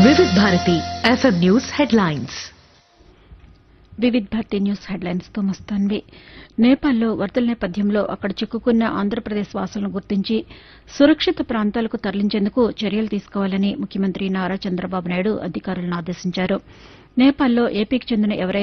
వివిధ Bharati FM news headlines. Vividh Bharati news headlines తో మస్తాన్వి. నేపాల్లో వరదల నేపథ్యంలో అక్కడ చిక్కుకున్న ఆంధ్రప్రదేశ్ వాసులను గుర్తించి సురక్షిత ప్రాంతాలకు తరలించేందుకు చర్యలు తీసుకోవాలని ముఖ్యమంత్రి నారా చంద్రబాబు నాయుడు అధికారులను ఆదేశించారు. నేపాల్లో ఏపీకి చెందిన ఎవరైనా